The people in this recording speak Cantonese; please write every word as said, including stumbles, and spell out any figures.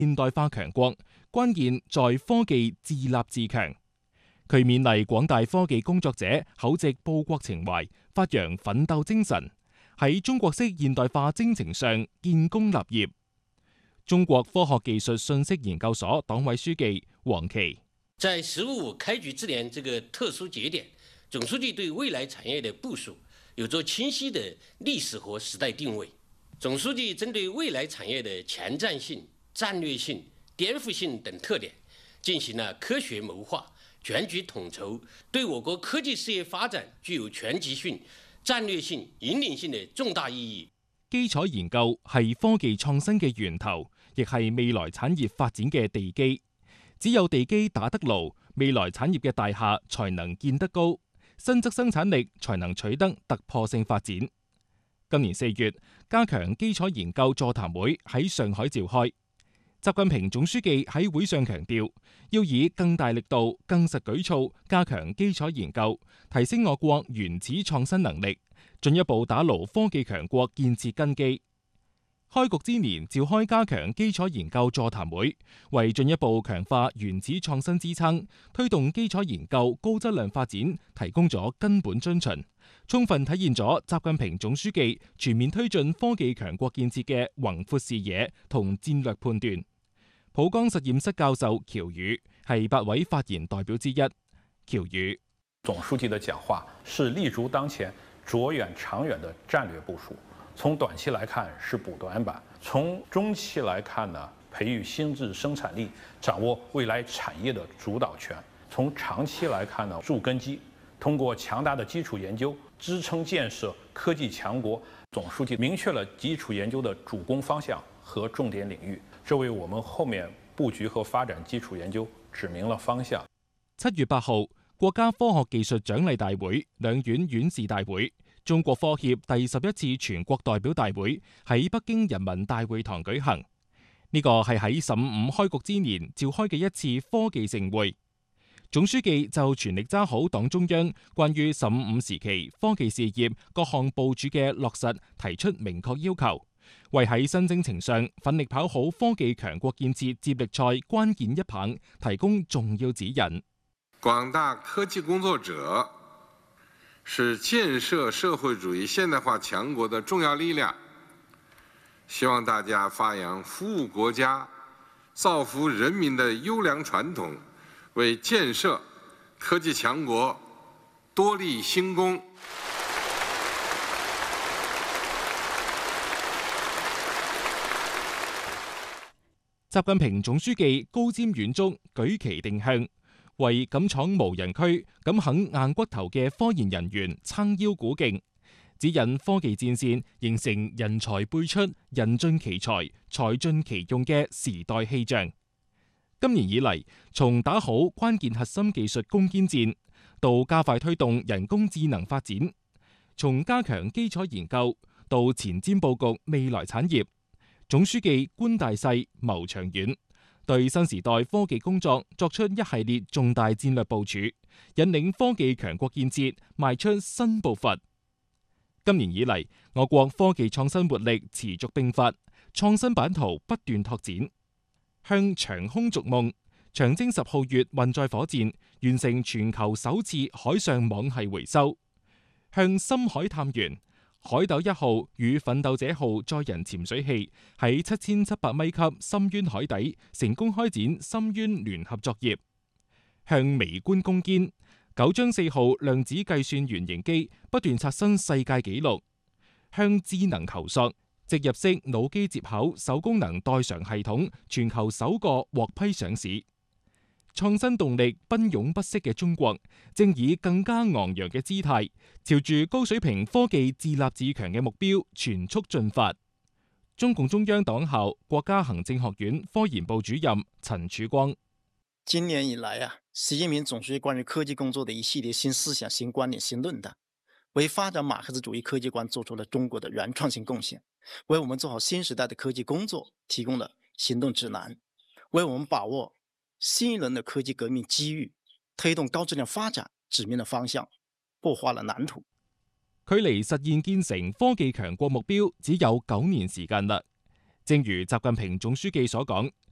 現代化強國，關鍵在科技自立自強。佢勉勵廣大科技工作者厚植報國情懷，發揚奮鬥精神，喺中國式現代化征程上建功立業。中國科學技術信息研究所黨委書記王琦： 在“十五五”開局之年這個特殊節點，總書記對未來產業的部署有着清晰的歷史和時代定位。總書記針對未來產業的前瞻性、戰略性、顛覆性等特點，進行了科學謀劃、全局統籌，對我國科技事業發展具有全局性、戰略性、引領性的重大意義。 基礎研究係科技創新嘅源頭，亦係未來產業發展嘅地基。只有地基打得牢，未來產業嘅大廈才能建得高，新質生產力才能取得突破性發展。今年四月，加強基礎研究座談會喺上海召開。習近平總書記喺會上強調，要以更大力度、更實舉措加強基礎研究，提升我國原始創新能力，進一步打牢科技強國建設根基。開局之年召開加強基礎研究座談會，為進一步強化原始創新支撐，推動基礎研究高質量發展提供咗根本遵循，充分體現咗習近平總書記全面推進科技強國建設嘅宏闊視野同戰略判斷。浦江實驗室教授喬宇係八位發言代表之一。喬宇： 總書記的講話是立足當前、着眼長遠的戰略部署。從短期來看是補短板，從中期來看呢，培育新質生產力，掌握未來產業的主導權。從長期來看呢，築根基，通過強大的基礎研究支撐建設科技強國。總書記明確了基礎研究的主攻方向和重點領域，這為我們後面佈局和發展基礎研究指明了方向。 七月八號，國家科學技術獎勵大會兩院院士大會，中國科協第十一次全國代表大會喺北京人民大會堂舉行。呢個係喺十五五開局之年召開嘅一次科技盛會。總書記就全力揸好黨中央關於十五五時期科技事業各項部署嘅落實提出明確要求，為喺新征程上奮力跑好科技強國建設接力賽關鍵一棒提供重要指引。 廣大科技工作者是建設社會主義現代化強國的重要力量，希望大家發揚服務國家、造福人民的優良傳統，為建設科技強國多立新功。 習近平總書記高瞻遠矚，舉旗定向，為敢闖無人區、敢啃硬骨頭嘅科研人員撐腰鼓勁，指引科技戰線形成人才輩出、人盡其才、才盡其用嘅時代氣象。今年以嚟，從打好關鍵核心技術攻堅戰，到加快推動人工智能發展，從加強基礎研究到前瞻佈局未來產業，總書記觀大勢、謀長遠，對新時代科技工作作出一系列重大戰略部署，引領科技強國建設邁出新步伐。今年以嚟，我國科技創新活力持續迸發，創新版圖不斷拓展。向長空逐夢，長征十號月運載火箭完成全球首次海上網繫回收；向深海探源，海斗一號與奮鬥者號載人潛水器喺七千七百米級深淵海底成功開展深淵聯合作業；向微觀攻堅，九章四號量子計算原型機不斷刷新世界紀錄；向智能求索，植入式腦機接口手功能代償系統全球首個獲批上市。創新動力奔湧不息嘅中國，正以更加昂揚嘅姿態，朝住高水平科技自立自強嘅目標全速進發。中共中央黨校國家行政學院科研部主任陳曙光： 今年以來啊，習近平總書記關於科技工作的一系列新思想、新觀點、新論斷，為發展馬克思主義科技觀做出了中國的原創性貢獻，為我們做好新時代的科技工作提供了行動指南，為我們把握新一輪的科技革命機遇，推動高質量發展指明了方向，擘畫了藍圖。 距離實現建成科技強國目標只有九年時間啦。正如習近平總書記所講，